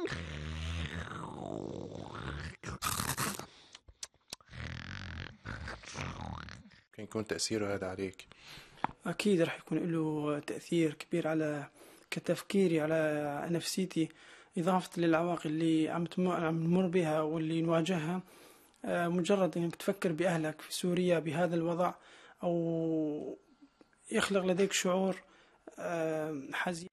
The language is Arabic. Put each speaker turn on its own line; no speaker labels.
كان يكون تأثيره هذا عليك؟
أكيد راح يكون له تأثير كبير على كتفكيري على نفسيتي، إضافة للعواقب اللي عم نمر بها واللي نواجهها. مجرد أنك تفكر بأهلك في سوريا بهذا الوضع، أو يخلق لديك شعور حزين.